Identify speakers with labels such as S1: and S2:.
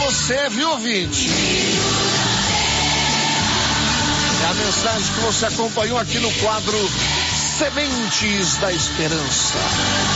S1: você, viu, ouvinte? É a mensagem que você acompanhou aqui no quadro Sementes da Esperança.